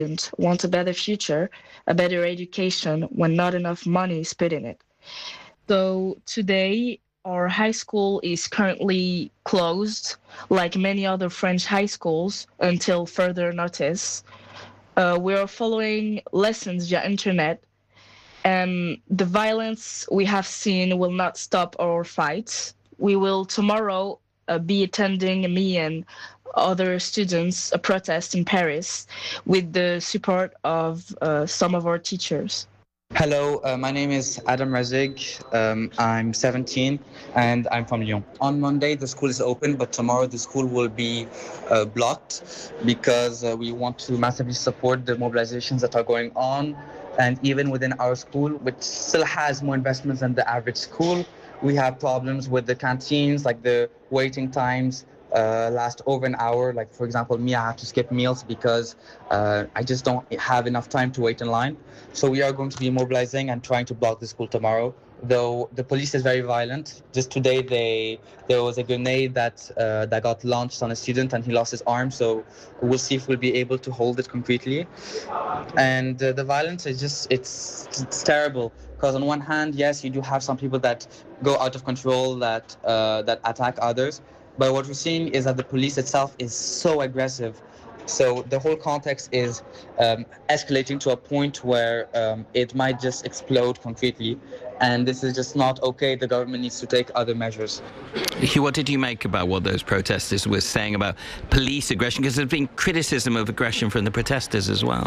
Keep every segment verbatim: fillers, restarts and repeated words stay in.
want a better future, a better education, when not enough money is put in it. So today, our high school is currently closed, like many other French high schools, until further notice. Uh, we are following lessons via internet, and the violence we have seen will not stop our fights. We will tomorrow uh, be attending, me and other students, a protest in Paris with the support of uh, some of our teachers. Hello, uh, my name is Adam Razig. Um, I'm seventeen and I'm from Lyon. On Monday, the school is open, but tomorrow the school will be uh, blocked because uh, we want to massively support the mobilizations that are going on. And even within our school, which still has more investments than the average school, we have problems with the canteens, like the waiting times uh, last over an hour. Like, for example, me, I have to skip meals because uh, I just don't have enough time to wait in line. So we are going to be mobilizing and trying to block the school tomorrow, though the police is very violent. Just today, they there was a grenade that uh, that got launched on a student and he lost his arm. So we'll see if we'll be able to hold it concretely. And uh, the violence is just, it's, it's terrible. Because on one hand, yes, you do have some people that go out of control, that uh, that attack others. But what we're seeing is that the police itself is so aggressive. So the whole context is um, escalating to a point where um, it might just explode concretely. And this is just not okay. The government needs to take other measures. What did you make about what those protesters were saying about police aggression? Because there's been criticism of aggression from the protesters as well.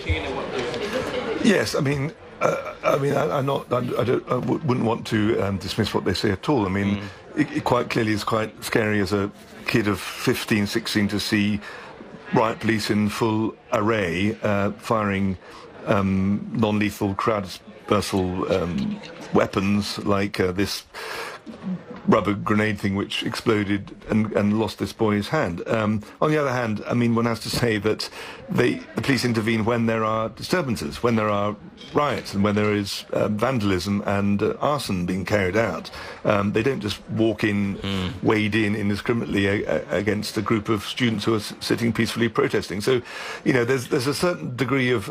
Yes, I mean, uh, I mean, I, I'm not. I, I, don't, I wouldn't want to um, dismiss what they say at all. I mean, mm. it, it quite clearly is quite scary as a kid of fifteen, sixteen to see riot police in full array uh, firing um, non-lethal crowd dispersal um, weapons like uh, this rubber grenade thing which exploded and, and lost this boy's hand. Um, on the other hand, I mean, one has to say that they, the police intervene when there are disturbances, when there are riots and when there is uh, vandalism and uh, arson being carried out. Um, they don't just walk in, mm. wade in indiscriminately a, a, against a group of students who are s- sitting peacefully protesting. So, you know, there's, there's a certain degree of...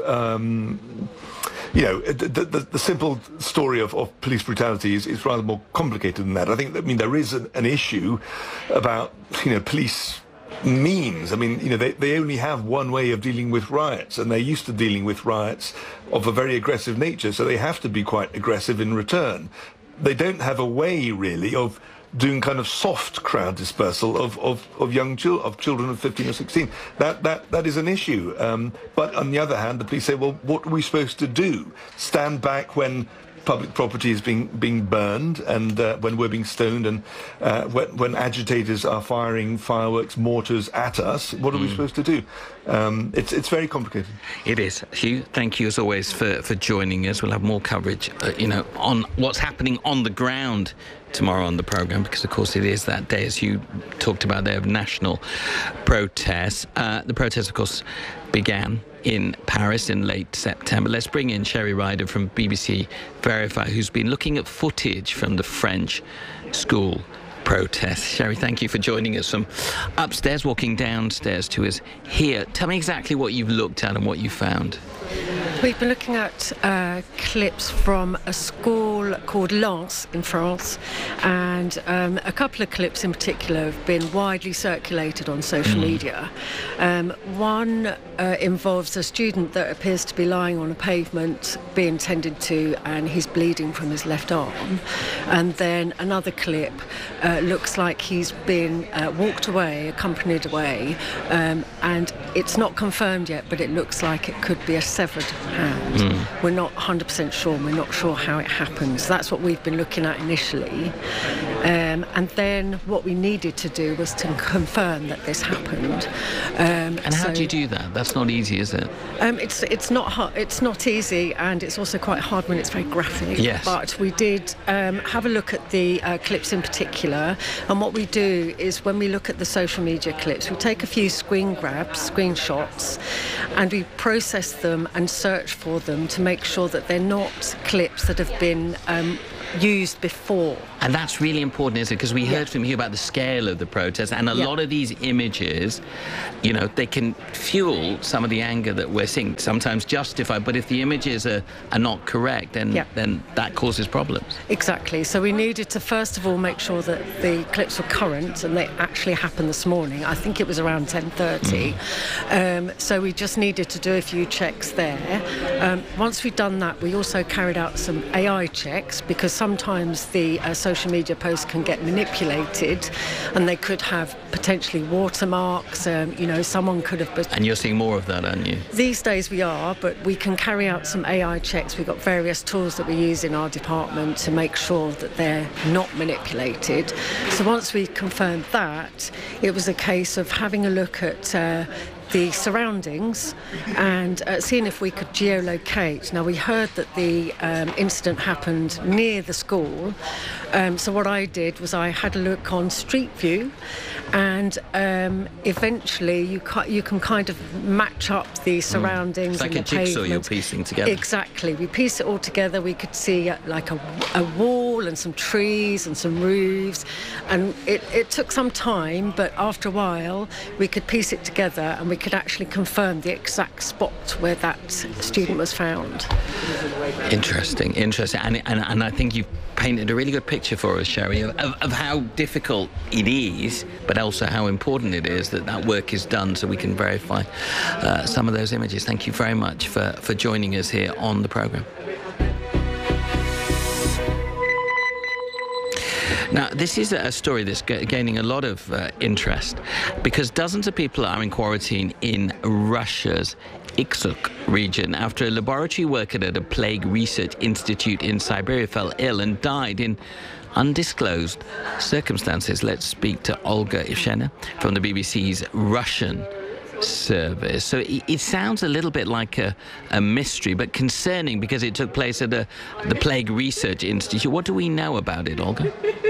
Um, You know, the, the, the simple story of, of police brutality is, is rather more complicated than that. I think, I mean, there is an, an issue about, you know, police means. I mean, you know, they, they only have one way of dealing with riots, and they're used to dealing with riots of a very aggressive nature, so they have to be quite aggressive in return. They don't have a way, really, of doing kind of soft crowd dispersal of, of, of young children, of children of fifteen or sixteen. That, that, that is an issue. Um, but on the other hand, the police say, well, what are we supposed to do? Stand back when public property is being, being burned and uh, when we're being stoned and uh, when, when agitators are firing fireworks, mortars at us? What are mm. we supposed to do? Um, it's, it's very complicated. It is. Hugh, thank you as always for, for joining us. We'll have more coverage, uh, you know, on what's happening on the ground tomorrow on the programme, because of course it is that day, as you talked about there, of national protests. Uh, the protests, of course, began in Paris in late September. Let's bring in Sherry Ryder from B B C Verify, who's been looking at footage from the French school protests. Sherry, thank you for joining us from upstairs, walking downstairs to us here. Tell me exactly what you've looked at and what you found. We've been looking at uh, clips from a school called Lens in France, and um, a couple of clips in particular have been widely circulated on social mm. media. Um, one uh, involves a student that appears to be lying on a pavement, being tended to, and he's bleeding from his left arm. And then another clip uh, looks like he's been uh, walked away, accompanied away, um, and it's not confirmed yet, but it looks like it could be a severed hand. Mm. We're not one hundred percent sure. We're not sure how it happens. That's what we've been looking at initially. Um, and then what we needed to do was to confirm that this happened. Um, and how so, do you do that? That's not easy, is it? Um, it's it's not hard, it's not easy, and it's also quite hard when it's very graphic. Yes. But we did um, have a look at the uh, clips in particular, and what we do is when we look at the social media clips, we take a few screen grabs, screenshots, and we process them and search for them to make sure that they're not clips that have been um, used before. And that's really important, isn't it? Because we heard yeah. from you about the scale of the protest, and a yeah. lot of these images, you know, they can fuel some of the anger that we're seeing, sometimes justified, but if the images are, are not correct, then, yeah. then that causes problems. Exactly. So we needed to, first of all, make sure that the clips were current, and they actually happened this morning. I think it was around ten thirty. Mm. Um, so we just needed to do a few checks there. Um, once we'd done that, we also carried out some A I checks, because sometimes the uh, social media posts can get manipulated, and they could have potentially watermarks. Um, you know, someone could have... And you're seeing more of that, aren't you? These days we are, but we can carry out some A I checks. We've got various tools that we use in our department to make sure that they're not manipulated. So once we confirmed that, it was a case of having a look at uh, the surroundings and uh, seeing if we could geolocate. Now, we heard that the um, incident happened near the school, um, so what I did was I had a look on Street View, and um, eventually you, ca- you can kind of match up the surroundings. It's like and a the jigsaw pavement. You're piecing together. Exactly. We piece it all together. We could see uh, like a, a wall and some trees and some roofs, and it, it took some time, but after a while we could piece it together, and we could actually confirm the exact spot where that student was found. Interesting, interesting. And, and, and I think you've painted a really good picture for us, Sherry, of, of how difficult it is, but also how important it is that that work is done so we can verify uh, some of those images. Thank you very much for, for joining us here on the programme. Now, this is a story that's g- gaining a lot of uh, interest, because dozens of people are in quarantine in Russia's Iksyk region after a laboratory worker at a plague research institute in Siberia fell ill and died in undisclosed circumstances. Let's speak to Olga Ivshena from the B B C's Russian service. So it, it sounds a little bit like a, a mystery, but concerning, because it took place at a, the Plague Research Institute. What do we know about it, Olga?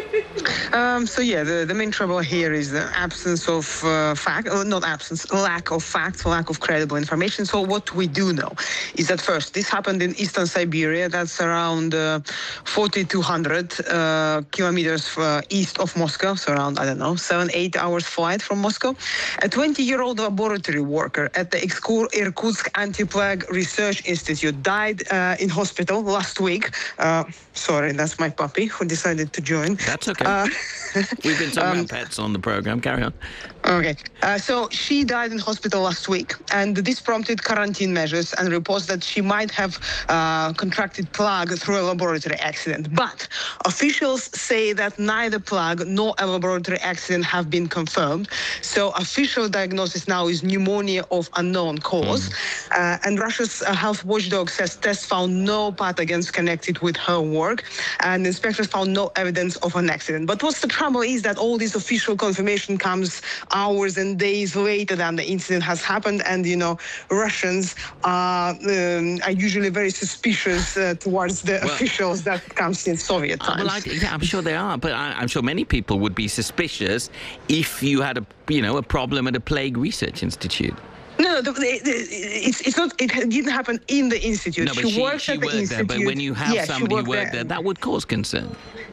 Um, so yeah, the, the main trouble here is the absence of uh, fact, or not absence, lack of facts, lack of credible information. So what we do know is that first, this happened in eastern Siberia. That's around uh, forty-two hundred uh, kilometers uh, east of Moscow. So around, I don't know, seven, eight hours flight from Moscow. A twenty-year-old laboratory worker at the Irkutsk Anti-Plague Research Institute died uh, in hospital last week. Uh, sorry, that's my puppy who decided to join. That's okay. Uh, We've been talking um, about pets on the programme. Carry on. Okay. Uh, so she died in hospital last week, and this prompted quarantine measures and reports that she might have uh, contracted plague through a laboratory accident. But officials say that neither plague nor a laboratory accident have been confirmed. So official diagnosis now is pneumonia of unknown cause. Mm. Uh, and Russia's uh, health watchdog says tests found no pathogens connected with her work, and inspectors found no evidence of an accident. But what's the trouble is that all this official confirmation comes hours and days later than the incident has happened, and you know, Russians are um, are usually very suspicious uh, towards the well, officials that comes in Soviet times. Uh, well, I, yeah, I'm sure they are, but I, I'm sure many people would be suspicious if you had a you know a problem at a plague research institute. No, the, the, it's it's not. It didn't happen in the institute. No, but she, she worked she at the worked institute. there. But when you have yeah, somebody who worked there. there, that would cause concern.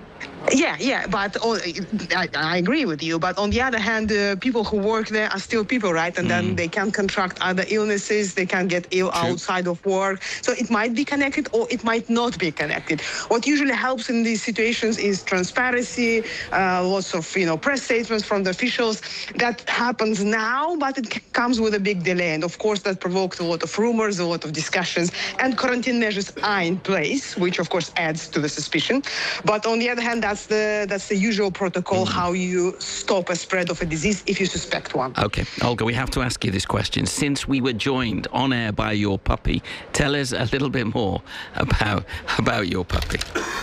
Yeah, yeah, but oh, I, I agree with you. But on the other hand, uh, people who work there are still people, right? And mm. then they can contract other illnesses. They can get ill True. outside of work. So it might be connected or it might not be connected. What usually helps in these situations is transparency, uh, lots of you know press statements from the officials. That happens now, but it c- comes with a big delay. And of course, that provoked a lot of rumors, a lot of discussions. And quarantine measures are in place, which of course adds to the suspicion. But on the other hand, that That's the that's the usual protocol, mm. how you stop a spread of a disease if you suspect one. Okay, Olga, we have to ask you this question. Since we were joined on air by your puppy, tell us a little bit more about about your puppy.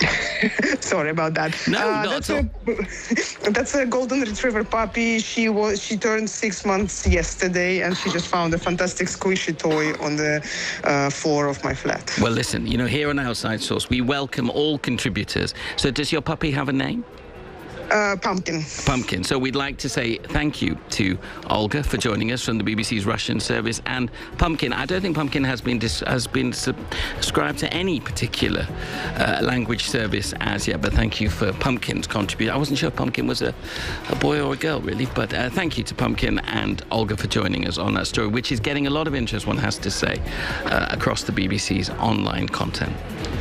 Sorry about that. No, uh, not that's at a, a that's a golden retriever puppy. She was she turned six months yesterday, and she just found a fantastic squishy toy on the uh, floor of my flat. Well, listen, you know, here on Outside Source, we welcome all contributors. So, does your puppy have a name? Uh, pumpkin. Pumpkin. So we'd like to say thank you to Olga for joining us from the B B C's Russian service. And Pumpkin, I don't think Pumpkin has been dis- has been subscribed to any particular uh, language service as yet, but thank you for Pumpkin's contribution. I wasn't sure Pumpkin was a, a boy or a girl, really, but uh, thank you to Pumpkin and Olga for joining us on that story, which is getting a lot of interest, one has to say, uh, across the B B C's online content.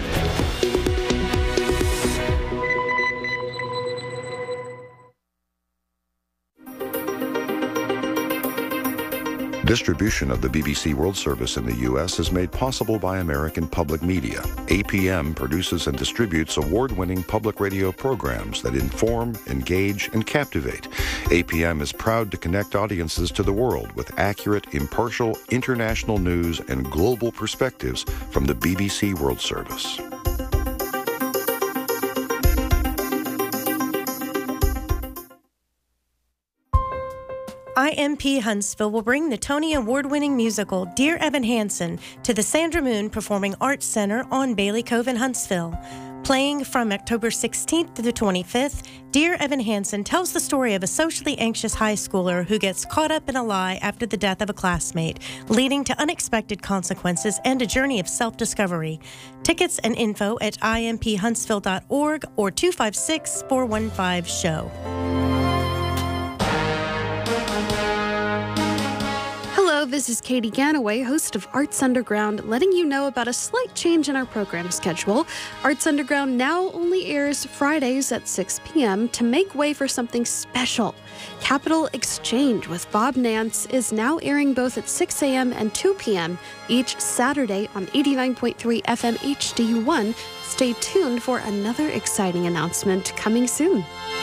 Distribution of the B B C World Service in the U S is made possible by American Public Media. A P M produces and distributes award-winning public radio programs that inform, engage, and captivate. A P M is proud to connect audiences to the world with accurate, impartial, international news and global perspectives from the B B C World Service. I M P Huntsville will bring the Tony Award-winning musical Dear Evan Hansen to the Sandra Moon Performing Arts Center on Bailey Cove in Huntsville. Playing from October sixteenth to the twenty-fifth, Dear Evan Hansen tells the story of a socially anxious high schooler who gets caught up in a lie after the death of a classmate, leading to unexpected consequences and a journey of self-discovery. Tickets and info at I M P huntsville dot org or two five six, four one five, show. Hello, this is Katie Ganaway, host of Arts Underground, letting you know about a slight change in our program schedule. Arts Underground now only airs Fridays at six p.m. to make way for something special. Capital Exchange with Bob Nance is now airing both at six a.m. and two p.m. each Saturday on eighty-nine point three F M H D U one. Stay tuned for another exciting announcement coming soon.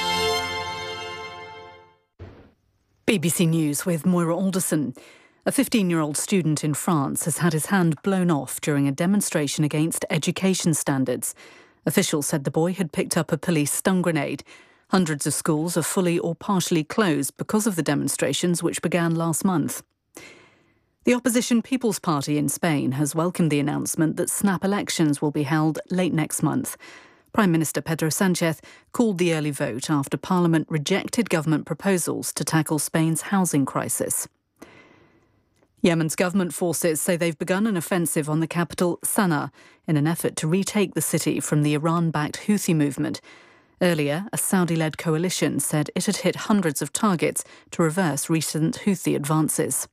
B B C News with Moira Alderson. A fifteen-year-old student in France has had his hand blown off during a demonstration against education standards. Officials said the boy had picked up a police stun grenade. Hundreds of schools are fully or partially closed because of the demonstrations which began last month. The opposition People's Party in Spain has welcomed the announcement that snap elections will be held late next month. Prime Minister Pedro Sánchez called the early vote after Parliament rejected government proposals to tackle Spain's housing crisis. Yemen's government forces say they've begun an offensive on the capital, Sana'a, in an effort to retake the city from the Iran-backed Houthi movement. Earlier, a Saudi-led coalition said it had hit hundreds of targets to reverse recent Houthi advances.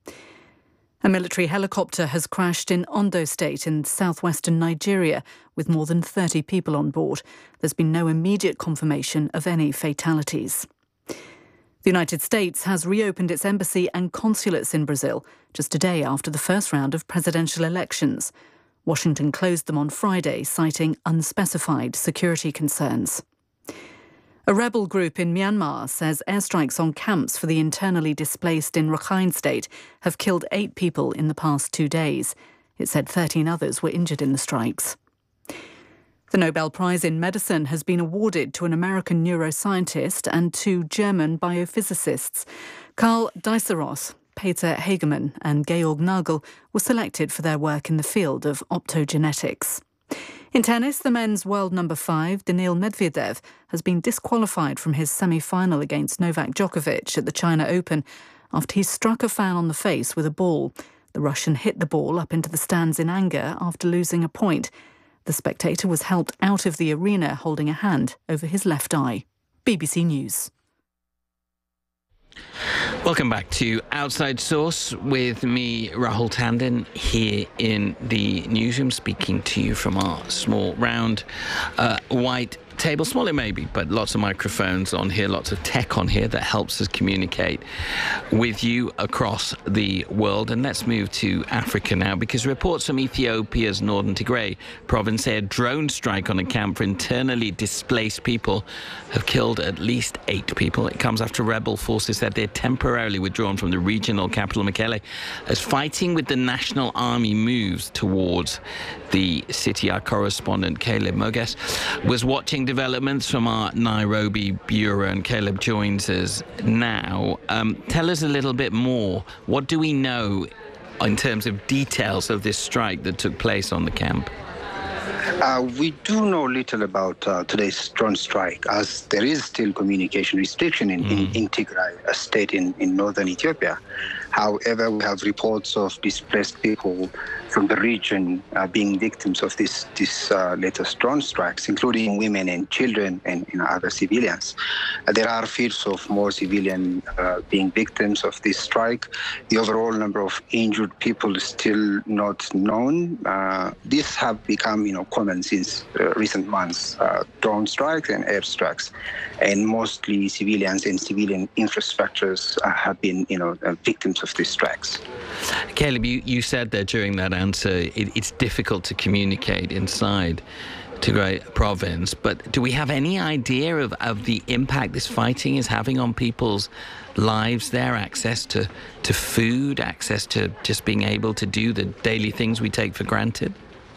A military helicopter has crashed in Ondo State in southwestern Nigeria with more than thirty people on board. There's been no immediate confirmation of any fatalities. The United States has reopened its embassy and consulates in Brazil just a day after the first round of presidential elections. Washington closed them on Friday, citing unspecified security concerns. A rebel group in Myanmar says airstrikes on camps for the internally displaced in Rakhine State have killed eight people in the past two days. It said thirteen others were injured in the strikes. The Nobel Prize in Medicine has been awarded to an American neuroscientist and two German biophysicists. Karl Diceros, Peter Hagemann and Georg Nagel were selected for their work in the field of optogenetics. In tennis, the men's world number five, Daniil Medvedev, has been disqualified from his semi-final against Novak Djokovic at the China Open after he struck a fan on the face with a ball. The Russian hit the ball up into the stands in anger after losing a point. The spectator was helped out of the arena holding a hand over his left eye. B B C News. Welcome back to Outside Source with me, Rahul Tandon, here in the newsroom, speaking to you from our small round uh, white table. Small it may be, but lots of microphones on here, lots of tech on here that helps us communicate with you across the world. And let's move to Africa now, because reports from Ethiopia's northern Tigray province say a drone strike on a camp for internally displaced people have killed at least eight people. It comes after rebel forces said they're temporarily withdrawn from the regional capital, Mekelle, as fighting with the National Army moves towards the city. Our correspondent, Caleb Moges, was watching developments from our Nairobi bureau, and Caleb joins us now. Um, tell us a little bit more. What do we know in terms of details of this strike that took place on the camp? Uh, we do know little about uh, today's drone strike, as there is still communication restriction in, mm. in, in Tigray, a state in, in northern Ethiopia. However, we have reports of displaced people from the region uh, being victims of this, this uh, latest drone strikes, including women and children and, and other civilians. Uh, there are fears of more civilians uh, being victims of this strike. The overall number of injured people is still not known. Uh, these have become, you know, common since uh, recent months, uh, drone strikes and air strikes, and mostly civilians and civilian infrastructures uh, have been, you know, uh, victims of these strikes. Caleb, you, you said there during that answer, it, it's difficult to communicate inside Tigray province, but do we have any idea of, of the impact this fighting is having on people's lives there? Access to, to food, access to just being able to do the daily things we take for granted?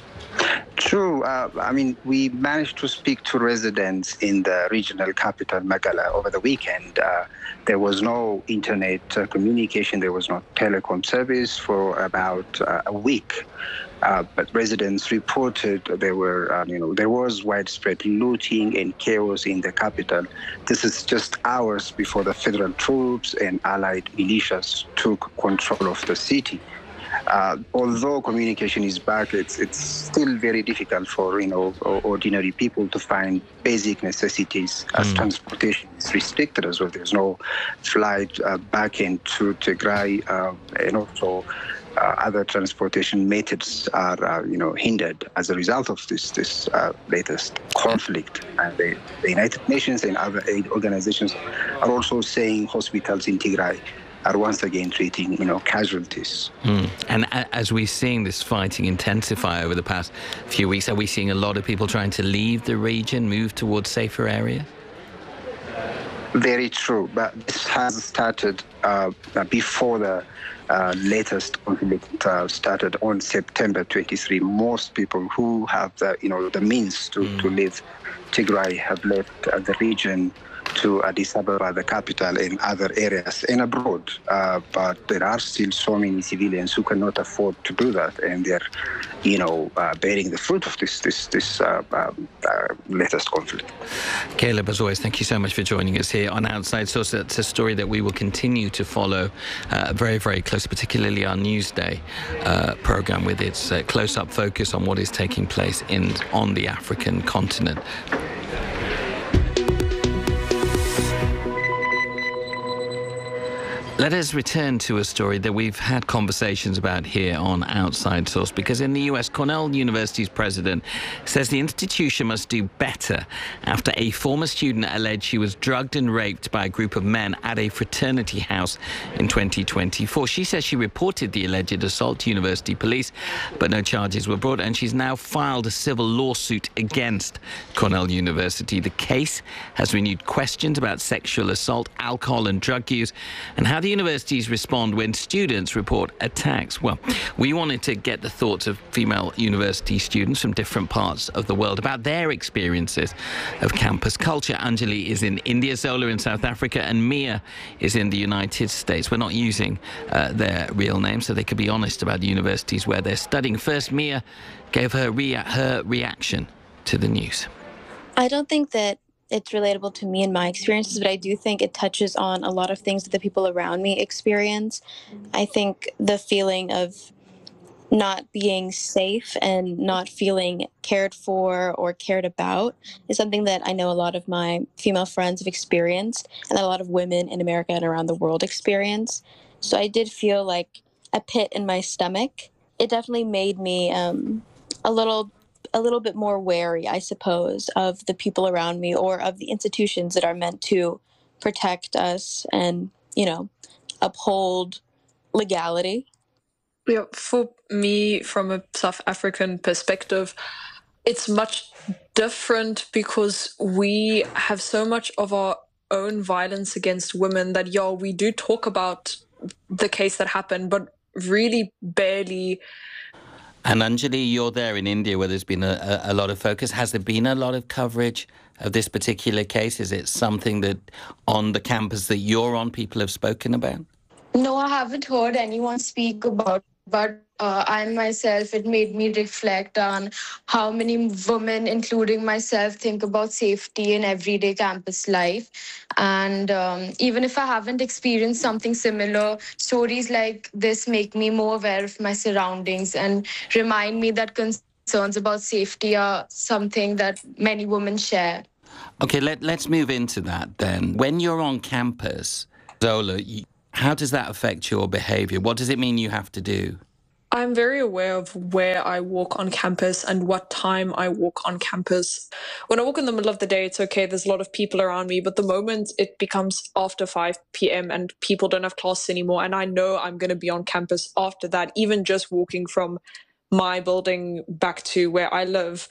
True. Uh, I mean, we managed to speak to residents in the regional capital, Magala, over the weekend. Uh, there was no internet uh, communication. There was no telecom service for about uh, a week. Uh, but residents reported there were, um, you know, there was widespread looting and chaos in the capital. This is just hours before the federal troops and allied militias took control of the city. Uh, although communication is back, it's it's still very difficult for, you know, ordinary people to find basic necessities, as mm. transportation is restricted as well. There's no flight uh, back into Tigray, uh, and also uh, other transportation methods are, uh, you know, hindered as a result of this this uh, latest conflict. And the, the United Nations and other aid organizations are also saying hospitals in Tigray are once again treating, you know, casualties. Mm. And as we're seeing this fighting intensify over the past few weeks, are we seeing a lot of people trying to leave the region, move towards safer areas? Very true, but this has started uh, before the uh, latest conflict uh, started on September twenty-third. Most people who have the, you know, the means to, mm. to leave Tigray have left uh, the region to Addis Ababa, the capital, and other areas and abroad. Uh, but there are still so many civilians who cannot afford to do that, and they're, you know, uh, bearing the fruit of this this this uh, uh, uh, latest conflict. Caleb, as always, thank you so much for joining us here on Outside Source. It's a story that we will continue to follow uh, very, very close, particularly our Newsday uh, program with its uh, close-up focus on what is taking place in on the African continent. Let us return to a story that we've had conversations about here on Outside Source, because in the U S, Cornell University's president says the institution must do better after a former student alleged she was drugged and raped by a group of men at a fraternity house in twenty twenty-four. She says she reported the alleged assault to university police, but no charges were brought, and she's now filed a civil lawsuit against Cornell University. The case has renewed questions about sexual assault, alcohol and drug use, and how the universities respond when students report attacks. Well, we wanted to get the thoughts of female university students from different parts of the world about their experiences of campus culture. Anjali is in India, Zola in South Africa, and Mia is in the United States. We're not using uh, their real names, so they could be honest about the universities where they're studying. First, Mia gave her, rea- her reaction to the news. I don't think that it's relatable to me and my experiences, but I do think it touches on a lot of things that the people around me experience. I think the feeling of not being safe and not feeling cared for or cared about is something that I know a lot of my female friends have experienced, and that a lot of women in America and around the world experience. So I did feel like a pit in my stomach. It definitely made me um, a little a little bit more wary, I suppose, of the people around me or of the institutions that are meant to protect us and, you know, uphold legality. Yeah, for me, from a South African perspective, it's much different because we have so much of our own violence against women that, yeah, we do talk about the case that happened, but really barely. And Anjali, you're there in India where there's been a, a lot of focus. Has there been a lot of coverage of this particular case? Is it something that on the campus that you're on, people have spoken about? No, I haven't heard anyone speak about, but uh, I myself, it made me reflect on how many women, including myself, think about safety in everyday campus life. And um, even if I haven't experienced something similar, stories like this make me more aware of my surroundings and remind me that concerns about safety are something that many women share. Okay, let, let's move into that then. When you're on campus, Zola, you, how does that affect your behavior? What does it mean you have to do? I'm very aware of where I walk on campus and what time I walk on campus. When I walk in the middle of the day, it's okay. There's a lot of people around me. But the moment it becomes after five p.m. and people don't have classes anymore, and I know I'm going to be on campus after that, even just walking from my building back to where I live,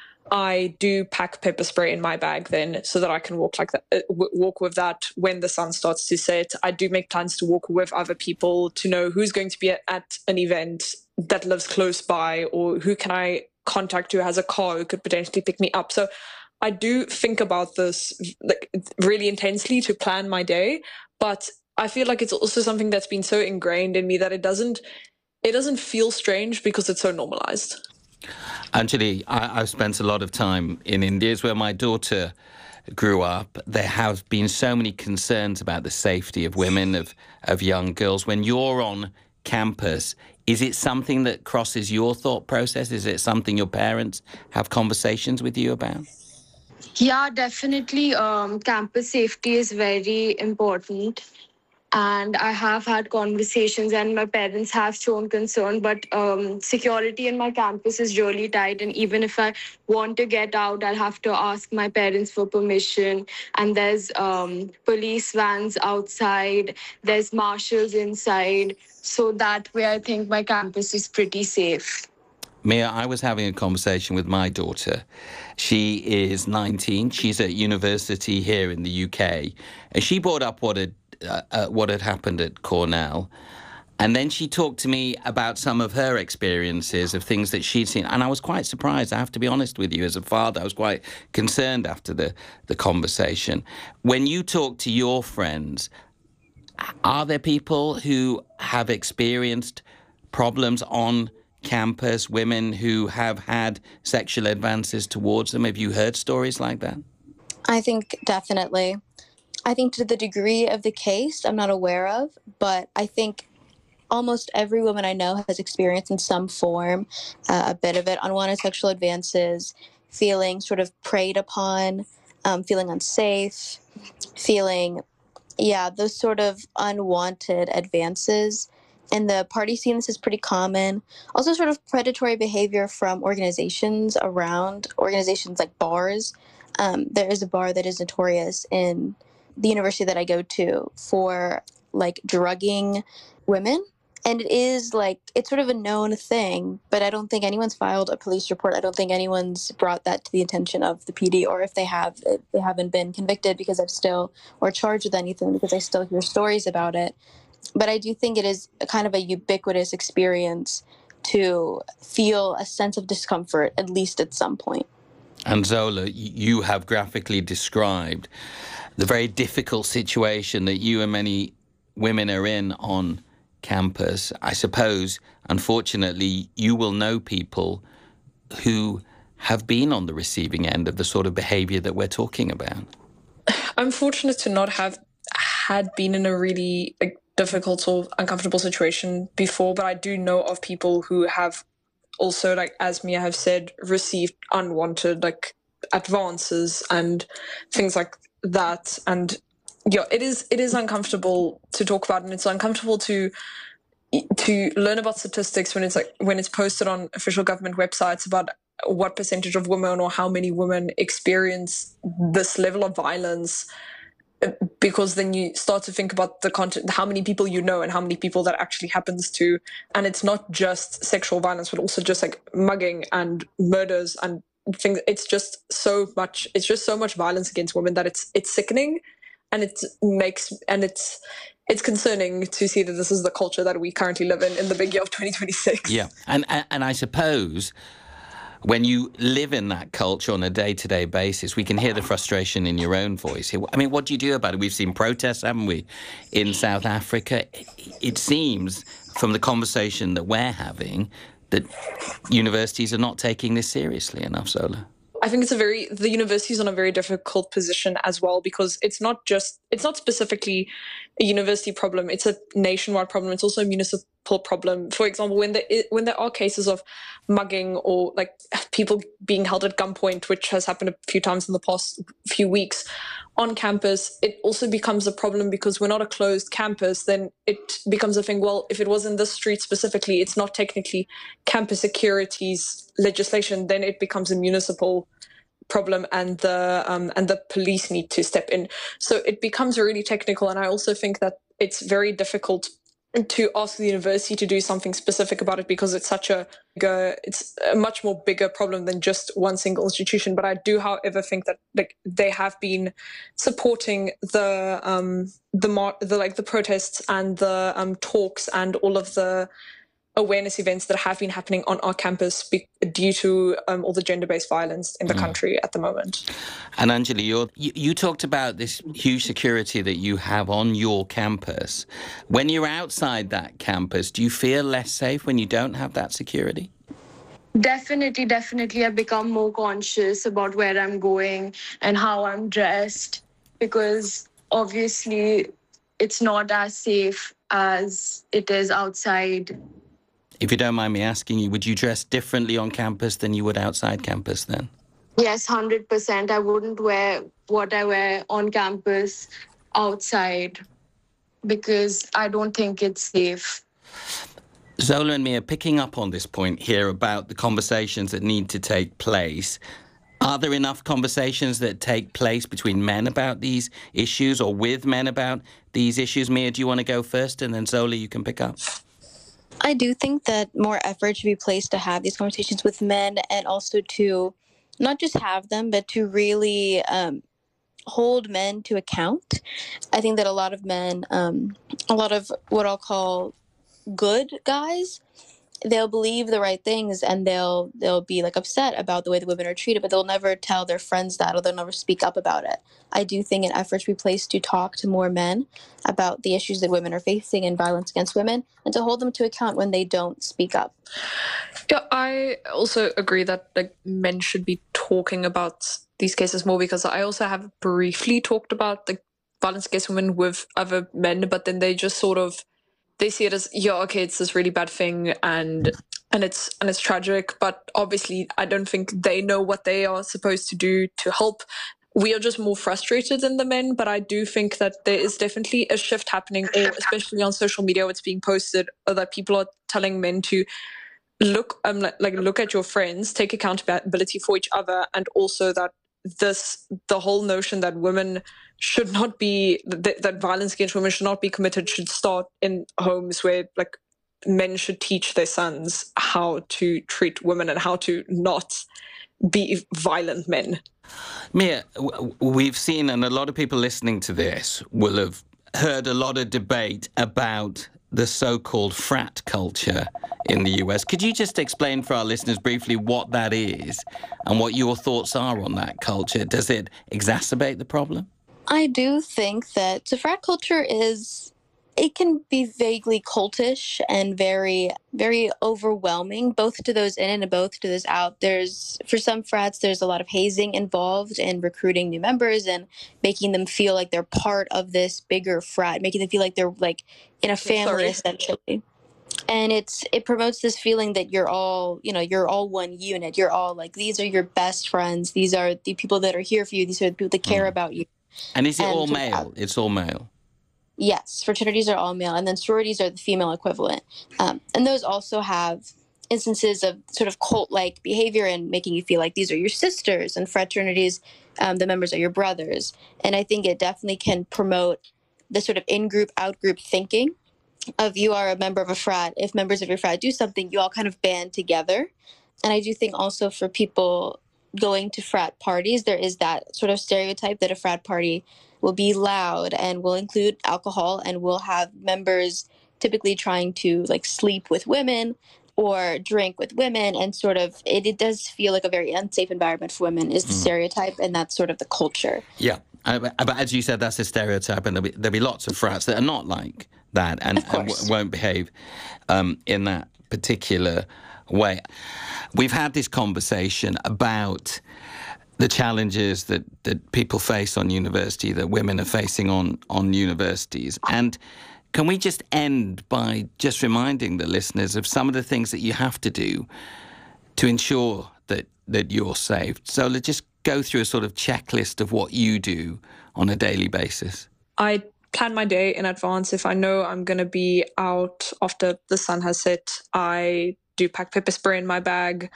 I do pack pepper spray in my bag then so that I can walk like that, uh, w- walk with that when the sun starts to set. I do make plans to walk with other people to know who's going to be at, at an event that lives close by, or who can I contact who has a car who could potentially pick me up. So I do think about this like really intensely to plan my day, but I feel like it's also something that's been so ingrained in me that it doesn't it doesn't feel strange because it's so normalized. Anjali, I, I've spent a lot of time in India. It's where my daughter grew up. There have been so many concerns about the safety of women, of, of young girls. When you're on campus, is it something that crosses your thought process? Is it something your parents have conversations with you about? Yeah, definitely. Um, campus safety is very important. And I have had conversations and my parents have shown concern, but um, security in my campus is really tight. And even if I want to get out, I'll have to ask my parents for permission. And there's um, police vans outside, there's marshals inside. So that way, I think my campus is pretty safe. Mia, I was having a conversation with my daughter. She is nineteen. She's at university here in the U K. And she brought up what had Uh, uh, what had happened at Cornell. And then she talked to me about some of her experiences of things that she'd seen. And I was quite surprised, I have to be honest with you, as a father. I was quite concerned after the, the conversation. When you talk to your friends, are there people who have experienced problems on campus, women who have had sexual advances towards them? Have you heard stories like that? I think definitely. I think to the degree of the case, I'm not aware of, but I think almost every woman I know has experienced in some form uh, a bit of it, unwanted sexual advances, feeling sort of preyed upon, um, feeling unsafe, feeling, yeah, those sort of unwanted advances. In the party scene, this is pretty common. Also sort of predatory behavior from organizations around, organizations like bars. Um, there is a bar that is notorious in the university that I go to for like drugging women. And it is like, it's sort of a known thing, but I don't think anyone's filed a police report. I don't think anyone's brought that to the attention of the P D, or if they have, they haven't been convicted because I've still, or charged with anything because I still hear stories about it. But I do think it is a kind of a ubiquitous experience to feel a sense of discomfort, at least at some point. And Zola, you have graphically described the very difficult situation that you and many women are in on campus. I suppose, unfortunately, you will know people who have been on the receiving end of the sort of behaviour that we're talking about. I'm fortunate to not have had been in a really like, difficult or uncomfortable situation before, but I do know of people who have also, like as Mia have said, received unwanted like advances and things like that. And yeah, it is it is uncomfortable to talk about, and it's uncomfortable to to learn about statistics when it's like when it's posted on official government websites about what percentage of women or how many women experience this level of violence, because then you start to think about the content, how many people you know and how many people that actually happens to. And it's not just sexual violence, but also just like mugging and murders and things. It's just so much, it's just so much violence against women that it's, it's sickening, and it makes, and it's, it's concerning to see that this is the culture that we currently live in, in the big year of twenty twenty-six. Yeah. And, and, and I suppose when you live in that culture on a day-to-day basis, we can hear the frustration in your own voice. I mean, what do you do about it? We've seen protests, haven't we, in South Africa? It seems, from the conversation that we're having, that universities are not taking this seriously enough, Zola. I think it's a very, the university is in a very difficult position as well, because it's not just, it's not specifically a university problem. It's a nationwide problem. It's also a municipal problem. For example, when there, when there are cases of mugging or like people being held at gunpoint, which has happened a few times in the past few weeks on campus, it also becomes a problem because we're not a closed campus. Then it becomes a thing, well, if it was in this street specifically, it's not technically campus security's legislation, then it becomes a municipal problem, and the um, and the police need to step in. So it becomes really technical, and I also think that it's very difficult to ask the university to do something specific about it because it's such a it's a much more bigger problem than just one single institution. But I do, however, think that like they have been supporting the um, the the like the protests and the um, talks and all of the awareness events that have been happening on our campus be- due to um, all the gender-based violence in the mm. country at the moment. And Anjali, you're, you, you talked about this huge security that you have on your campus. When you're outside that campus, do you feel less safe when you don't have that security? Definitely, definitely. I've become more conscious about where I'm going and how I'm dressed, because obviously it's not as safe as it is outside. If you don't mind me asking you, would you dress differently on campus than you would outside campus then? Yes, one hundred percent. I wouldn't wear what I wear on campus outside because I don't think it's safe. Zola and Mia, picking up on this point here about the conversations that need to take place, are there enough conversations that take place between men about these issues or with men about these issues? Mia, do you want to go first? And then Zola, you can pick up. I do think that more effort should be placed to have these conversations with men, and also to not just have them, but to really um, hold men to account. I think that a lot of men, um, a lot of what I'll call good guys, they'll believe the right things and they'll they'll be like upset about the way the women are treated, but they'll never tell their friends that, or they'll never speak up about it. I do think an effort should be placed to talk to more men about the issues that women are facing and violence against women, and to hold them to account when they don't speak up. Yeah, I also agree that like men should be talking about these cases more, because I also have briefly talked about the violence against women with other men, but then they just sort of they see it as, yeah, okay, it's this really bad thing, and and it's and it's tragic, but obviously I don't think they know what they are supposed to do to help. We are just more frustrated than the men, but I do think that there is definitely a shift happening, or especially on social media, what's being posted, or that people are telling men to look um like, like look at your friends, take accountability for each other, and also that this the whole notion that women should not be that, that violence against women should not be committed should start in homes where like men should teach their sons how to treat women and how to not be violent men. Mia, we've seen, and a lot of people listening to this will have heard a lot of debate about the so-called frat culture in the U S. Could you just explain for our listeners briefly what that is and what your thoughts are on that culture? Does it exacerbate the problem? I do think that the frat culture is, it can be vaguely cultish and very, very overwhelming, both to those in and both to those out. There's, for some frats, there's a lot of hazing involved in recruiting new members and making them feel like they're part of this bigger frat, making them feel like they're like in a family, Sorry. essentially. And it's it promotes this feeling that you're all, you know, you're all one unit. You're all like, these are your best friends. These are the people that are here for you. These are the people that care mm. about you. And is it and all male? It's all male. Yes, fraternities are all male, and then sororities are the female equivalent. Um, and those also have instances of sort of cult-like behavior and making you feel like these are your sisters, and fraternities, um, the members are your brothers. And I think it definitely can promote the sort of in-group, out-group thinking of you are a member of a frat. If members of your frat do something, you all kind of band together. And I do think also for people going to frat parties, there is that sort of stereotype that a frat party will be loud and will include alcohol and will have members typically trying to like sleep with women. or drink with women, and sort of it, it does feel like a very unsafe environment for women is the mm. stereotype, and that's sort of the culture. Yeah, uh, but as you said, that's a stereotype, and there'll be, there'll be lots of frats that are not like that and, and w- won't behave um, in that particular way. We've had this conversation about the challenges that, that people face on university, that women are facing on, on universities. And can we just end by just reminding the listeners of some of the things that you have to do to ensure that, that you're safe? So let's just go through a sort of checklist of what you do on a daily basis. I plan my day in advance. If I know I'm going to be out after the sun has set, I do pack pepper spray in my bag.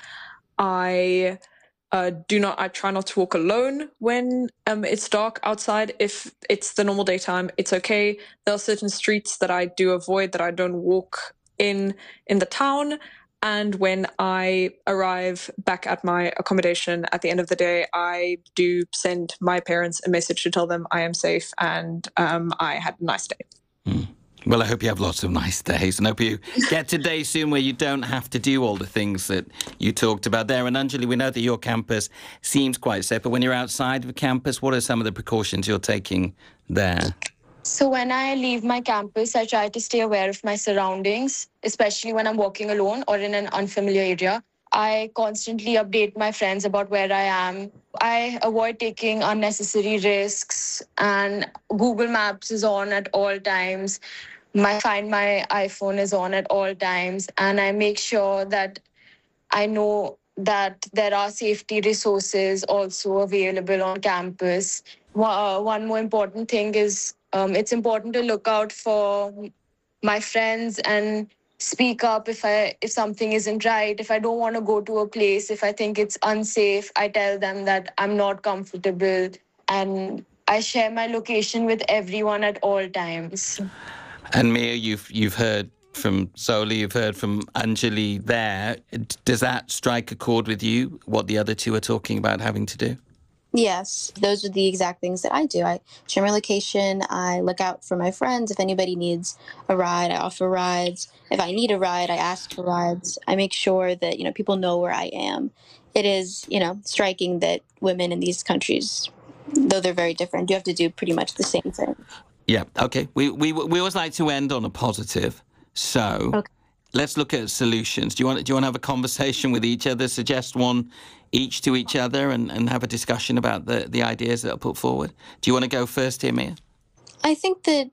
I uh, do not. I try not to walk alone when um, it's dark outside. If it's the normal daytime, it's okay. There are certain streets that I do avoid, that I don't walk in in the town. And when I arrive back at my accommodation at the end of the day, I do send my parents a message to tell them I am safe and um, I had a nice day. Mm. Well, I hope you have lots of nice days, and hope you get to days soon where you don't have to do all the things that you talked about there. And Anjali, we know that your campus seems quite safe, but when you're outside of campus, what are some of the precautions you're taking there? So when I leave my campus, I try to stay aware of my surroundings, especially when I'm walking alone or in an unfamiliar area. I constantly update my friends about where I am. I avoid taking unnecessary risks, and Google Maps is on at all times. My Find My iPhone is on at all times, and I make sure that I know that there are safety resources also available on campus. One more important thing is um, it's important to look out for my friends and speak up if I if something isn't right. If I don't want to go to a place, if I think it's unsafe, I tell them that I'm not comfortable, and I share my location with everyone at all times. And Mia, you've you've heard from Zoli, you've heard from Anjali there. Does that strike a chord with you, what the other two are talking about having to do? Yes, those are the exact things that I do. I share my location. I look out for my friends. If anybody needs a ride, I offer rides. If I need a ride, I ask for rides. I make sure that, you know, people know where I am. It is, you know, striking that women in these countries, though they're very different, do have to do pretty much the same thing. Yeah, okay. We we we always like to end on a positive. So okay. Let's look at solutions. Do you want do you want to have a conversation with each other, suggest one each to each other, and, and have a discussion about the, the ideas that are put forward? Do you want to go first here, Mia? I think that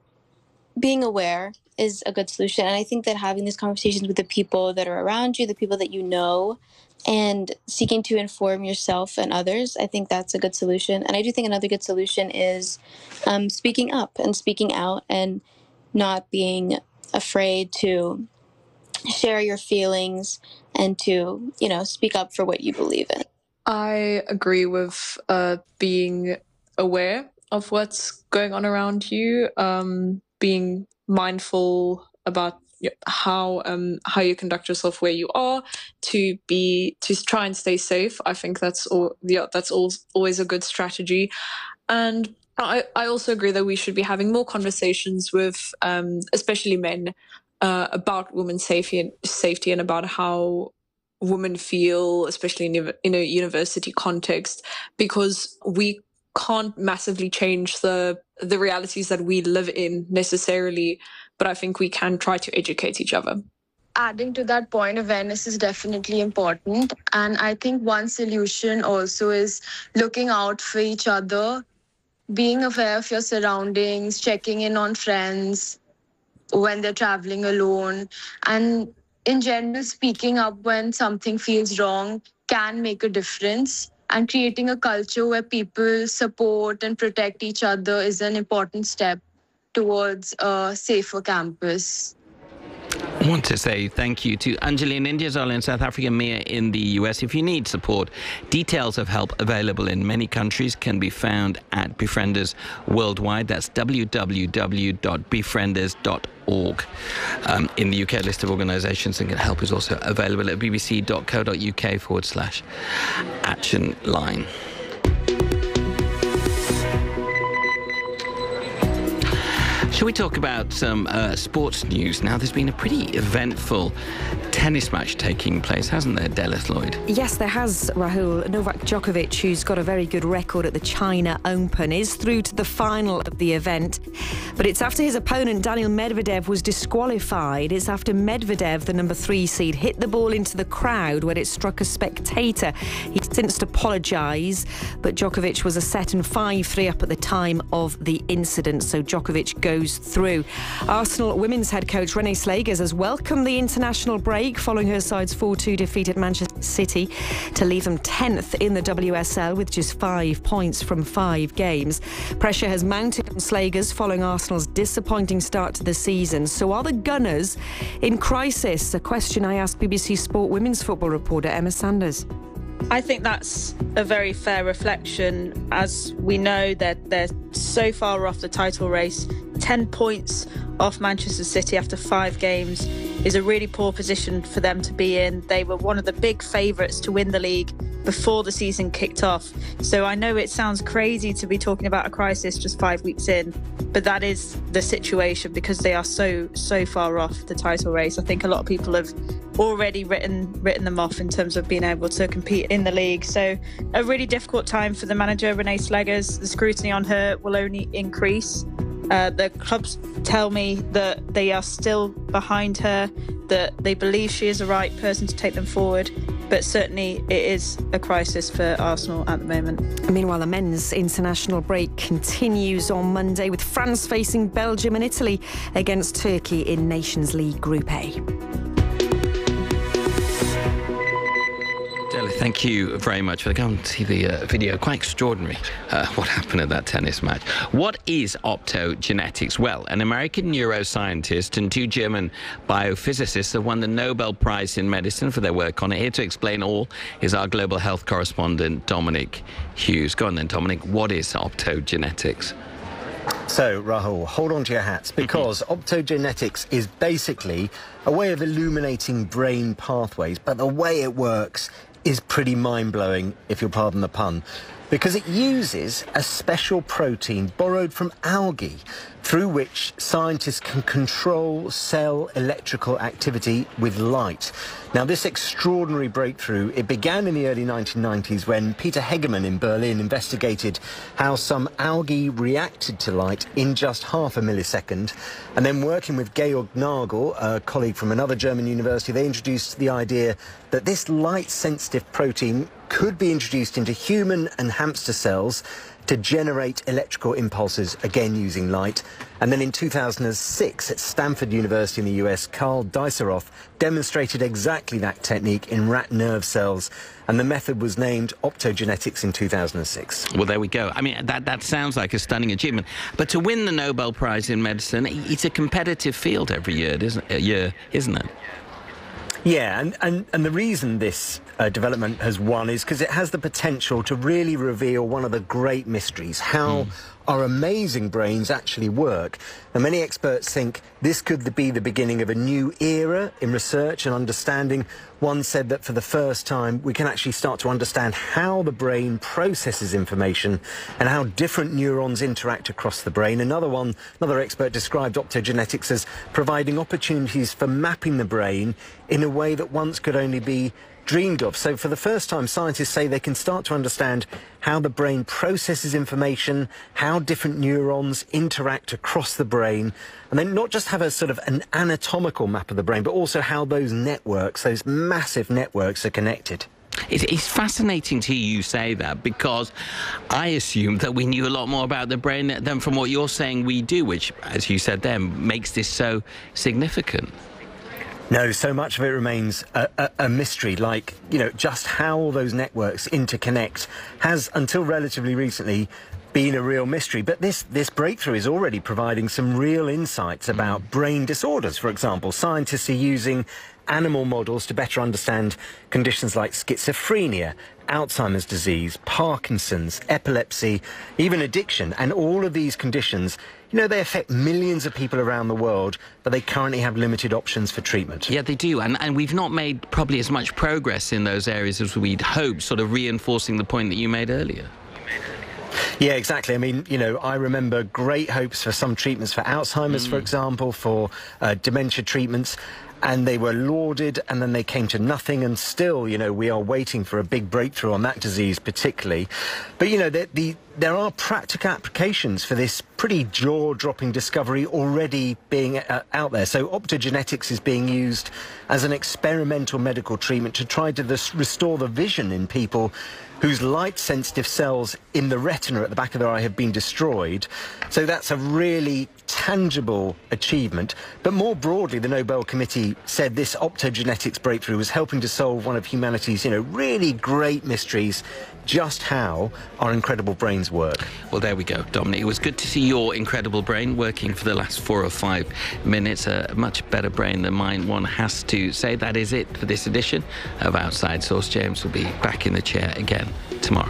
being aware is a good solution. And I think that having these conversations with the people that are around you, the people that you know, and seeking to inform yourself and others, I think that's a good solution. And I do think another good solution is um, speaking up and speaking out and not being afraid to share your feelings and to, you know, speak up for what you believe in. I agree with uh, being aware of what's going on around you, um, being mindful about how um, how you conduct yourself where you are, to be to try and stay safe. I think that's all. Yeah, that's all, always a good strategy. And I, I also agree that we should be having more conversations with, um, especially men, uh, about women's safety and safety and about how women feel, especially in, in a university context, because we can't massively change the the realities that we live in necessarily, but I think we can try to educate each other. Adding to that point, awareness is definitely important. And I think one solution also is looking out for each other, being aware of your surroundings, checking in on friends when they're traveling alone, and in general, speaking up when something feels wrong can make a difference. And creating a culture where people support and protect each other is an important step towards a safer campus. I want to say thank you to Anjali in India, Zoli in South Africa, Mia in the U S. If you need support, details of help available in many countries can be found at Befrienders Worldwide. That's w w w dot befrienders dot org. Um, in the U K, a list of organisations that can help is also available at bbc dot co dot uk forward slash action line. Shall we talk about some uh, sports news now? There's been a pretty eventful tennis match taking place, hasn't there, Delith Lloyd? Yes, there has, Rahul. Novak Djokovic, who's got a very good record at the China Open, is through to the final of the event. But it's after his opponent, Daniil Medvedev, was disqualified. It's after Medvedev, the number three seed, hit the ball into the crowd where it struck a spectator. He's since apologised, but Djokovic was a set and five three up at the time of the incident, so Djokovic goes through. Arsenal women's head coach Renee Slagers has welcomed the international break following her side's four two defeat at Manchester City to leave them tenth in the W S L with just five points from five games. Pressure has mounted on Slagers following Arsenal's disappointing start to the season. So are the Gunners in crisis? A question I asked B B C Sport women's football reporter Emma Sanders. I think that's a very fair reflection. As we know, they're, they're so far off the title race. ten points off Manchester City after five games is a really poor position for them to be in. They were one of the big favourites to win the league before the season kicked off. So I know it sounds crazy to be talking about a crisis just five weeks in, but that is the situation because they are so, so far off the title race. I think a lot of people have already written written them off in terms of being able to compete in the league. So a really difficult time for the manager, Renee Slagers. The scrutiny on her will only increase. Uh, the clubs tell me that they are still behind her, that they believe she is the right person to take them forward, but certainly it is a crisis for Arsenal at the moment. Meanwhile, the men's international break continues on Monday with France facing Belgium and Italy against Turkey in Nations League Group A. Thank you very much for going to see the uh, video. Quite extraordinary uh, what happened at that tennis match. What is optogenetics? Well, an American neuroscientist and two German biophysicists have won the Nobel Prize in Medicine for their work on it. Here to explain all is our global health correspondent, Dominic Hughes. Go on then, Dominic. What is optogenetics? So, Rahul, hold on to your hats, because optogenetics is basically a way of illuminating brain pathways, but the way it works is pretty mind-blowing, if you'll pardon the pun, because it uses a special protein borrowed from algae through which scientists can control cell electrical activity with light. Now, this extraordinary breakthrough, it began in the early nineteen nineties when Peter Hegemann in Berlin investigated how some algae reacted to light in just half a millisecond. And then working with Georg Nagel, a colleague from another German university, they introduced the idea that this light-sensitive protein could be introduced into human and hamster cells to generate electrical impulses, again using light. And then in two thousand six, at Stanford University in the U S, Karl Deiseroth demonstrated exactly that technique in rat nerve cells, and the method was named optogenetics in two thousand six. Well, there we go. I mean, that, that sounds like a stunning achievement. But to win the Nobel Prize in Medicine, it's a competitive field every year, isn't it? Year, isn't it? Yeah, and, and, and the reason this uh, development has won is because it has the potential to really reveal one of the great mysteries, how mm. our amazing brains actually work. Now, many experts think this could be the beginning of a new era in research and understanding. One said that for the first time, we can actually start to understand how the brain processes information and how different neurons interact across the brain. Another one, another expert described optogenetics as providing opportunities for mapping the brain in a way that once could only be dreamed of. So for the first time, scientists say they can start to understand how the brain processes information, how different neurons interact across the brain, and then not just have a sort of an anatomical map of the brain, but also how those networks, those massive networks, are connected. It's fascinating to hear you say that, because I assumed that we knew a lot more about the brain than from what you're saying we do, which, as you said then, makes this so significant. No, so much of it remains a, a, a mystery, like, you know, just how all those networks interconnect has, until relatively recently, been a real mystery. But this, this breakthrough is already providing some real insights about brain disorders. For example, scientists are using animal models to better understand conditions like schizophrenia, Alzheimer's disease, Parkinson's, epilepsy, even addiction. And all of these conditions, you know, they affect millions of people around the world, but they currently have limited options for treatment. Yeah, they do. And, and we've not made probably as much progress in those areas as we'd hoped, sort of reinforcing the point that you made earlier. Yeah, exactly. I mean, you know, I remember great hopes for some treatments for Alzheimer's, mm. for example, for uh, dementia treatments. And they were lauded, and then they came to nothing, and still, you know, we are waiting for a big breakthrough on that disease particularly. But, you know, the, the, there are practical applications for this pretty jaw-dropping discovery already being uh, out there. So optogenetics is being used as an experimental medical treatment to try to this, restore the vision in people whose light-sensitive cells in the retina at the back of their eye have been destroyed. So that's a really tangible achievement. But more broadly, the Nobel Committee said this optogenetics breakthrough was helping to solve one of humanity's, you know, really great mysteries, just how our incredible brains work. Well, there we go, Dominic. It was good to see your incredible brain working for the last four or five minutes. A much better brain than mine, one has to say. That is it for this edition of Outside Source. James will be back in the chair again tomorrow.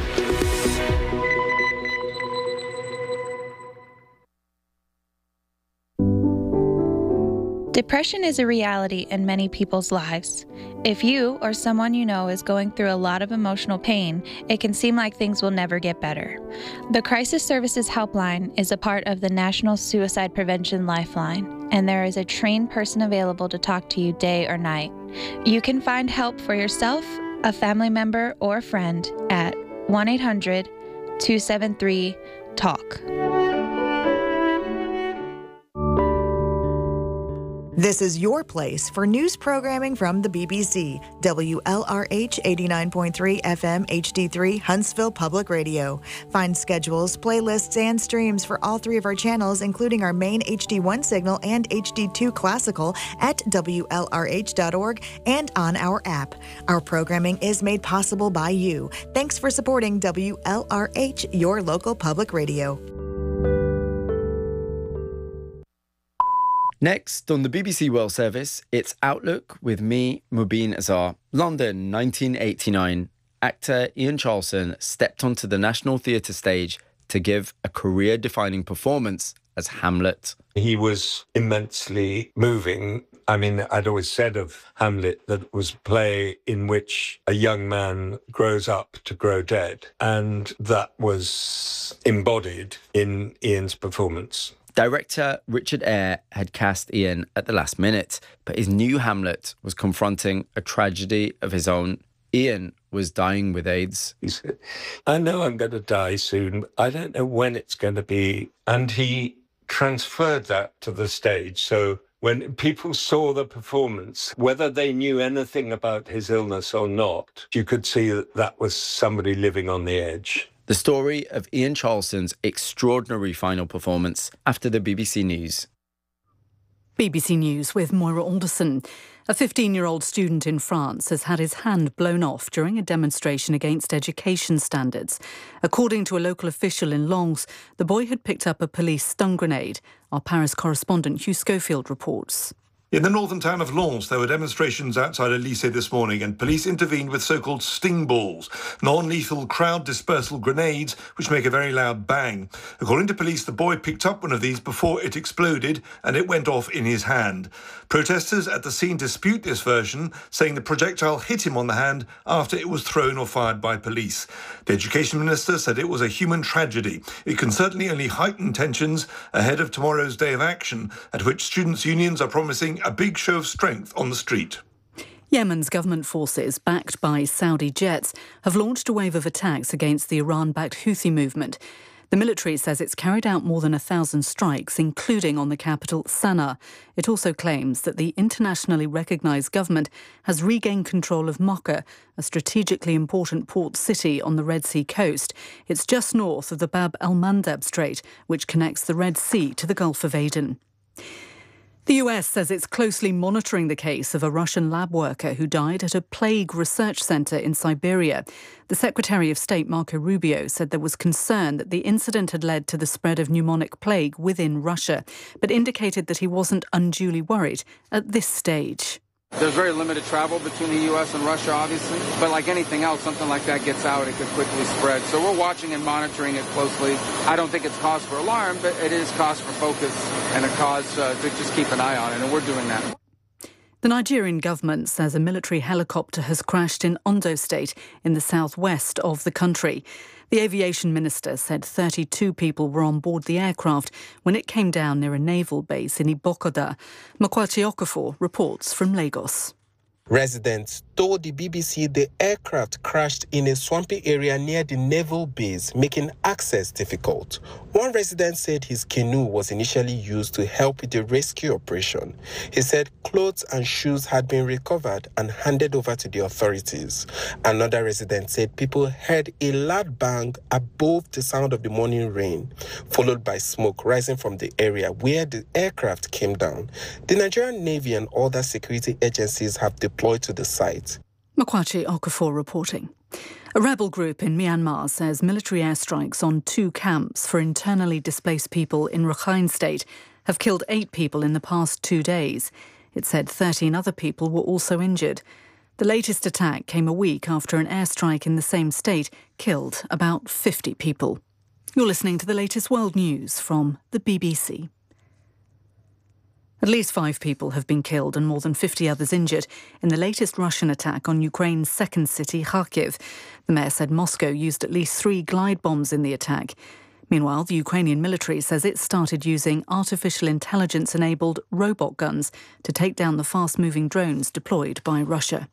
Depression is a reality in many people's lives. If you or someone you know is going through a lot of emotional pain, it can seem like things will never get better. The Crisis Services Helpline is a part of the National Suicide Prevention Lifeline, and there is a trained person available to talk to you day or night. You can find help for yourself, a family member, or a friend at one eight hundred two seven three talk. This is your place for news programming from the B B C. W L R H eighty-nine point three F M H D three, Huntsville Public Radio. Find schedules, playlists, and streams for all three of our channels, including our main H D one signal and H D two classical at W L R H dot org and on our app. Our programming is made possible by you. Thanks for supporting W L R H, your local public radio. Next on the B B C World Service, it's Outlook with me, Mubin Azar. London, nineteen eighty-nine. Actor Ian Charleson stepped onto the National Theatre stage to give a career-defining performance as Hamlet. He was immensely moving. I mean, I'd always said of Hamlet that it was a play in which a young man grows up to grow dead, and that was embodied in Ian's performance. Director Richard Eyre had cast Ian at the last minute, but his new Hamlet was confronting a tragedy of his own. Ian was dying with AIDS. He said, I know I'm going to die soon, but I don't know when it's going to be. And he transferred that to the stage. So when people saw the performance, whether they knew anything about his illness or not, you could see that that was somebody living on the edge. The story of Ian Charleson's extraordinary final performance after the B B C News. B B C News with Moira Alderson. A fifteen-year-old student in France has had his hand blown off during a demonstration against education standards. According to a local official in Lens, the boy had picked up a police stun grenade. Our Paris correspondent Hugh Schofield reports. In the northern town of Lens, there were demonstrations outside a lycée this morning, and police intervened with so-called sting balls, non-lethal crowd dispersal grenades, which make a very loud bang. According to police, the boy picked up one of these before it exploded, and it went off in his hand. Protesters at the scene dispute this version, saying the projectile hit him on the hand after it was thrown or fired by police. The education minister said it was a human tragedy. It can certainly only heighten tensions ahead of tomorrow's day of action, at which students' unions are promising a big show of strength on the street. Yemen's government forces, backed by Saudi jets, have launched a wave of attacks against the Iran-backed Houthi movement. The military says it's carried out more than a thousand strikes, including on the capital, Sana'a. It also claims that the internationally recognised government has regained control of Mocha, a strategically important port city on the Red Sea coast. It's just north of the Bab el-Mandeb Strait, which connects the Red Sea to the Gulf of Aden. The U S says it's closely monitoring the case of a Russian lab worker who died at a plague research centre in Siberia. The Secretary of State, Marco Rubio, said there was concern that the incident had led to the spread of pneumonic plague within Russia, but indicated that he wasn't unduly worried at this stage. There's very limited travel between the U S and Russia, obviously. But like anything else, something like that gets out, it could quickly spread. So we're watching and monitoring it closely. I don't think it's cause for alarm, but it is cause for focus and a cause uh, to just keep an eye on it, and we're doing that. The Nigerian government says a military helicopter has crashed in Ondo State in the southwest of the country. The aviation minister said thirty-two people were on board the aircraft when it came down near a naval base in Ibokoda. Makwachi Okafor reports from Lagos. Residents told the B B C the aircraft crashed in a swampy area near the naval base, making access difficult. One resident said his canoe was initially used to help with the rescue operation. He said clothes and shoes had been recovered and handed over to the authorities. Another resident said people heard a loud bang above the sound of the morning rain, followed by smoke rising from the area where the aircraft came down. The Nigerian Navy and other security agencies have deployed to the site. Makwachi Okafor reporting. A rebel group in Myanmar says military airstrikes on two camps for internally displaced people in Rakhine State have killed eight people in the past two days. It said thirteen other people were also injured. The latest attack came a week after an airstrike in the same state killed about fifty people. You're listening to the latest world news from the B B C. At least five people have been killed and more than fifty others injured in the latest Russian attack on Ukraine's second city, Kharkiv. The mayor said Moscow used at least three glide bombs in the attack. Meanwhile, the Ukrainian military says it started using artificial intelligence-enabled robot guns to take down the fast-moving drones deployed by Russia.